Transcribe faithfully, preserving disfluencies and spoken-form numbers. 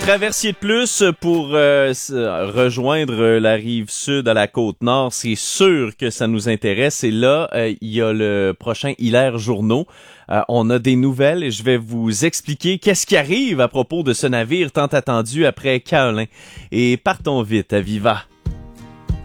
Traversier de plus pour euh, rejoindre la rive sud à la côte nord, c'est sûr que ça nous intéresse. Et là, euh, il y a le prochain Hilaire Journeau. Euh, on a des nouvelles et je vais vous expliquer qu'est-ce qui arrive à propos de ce navire tant attendu après Caolin. Et partons vite, à Viva.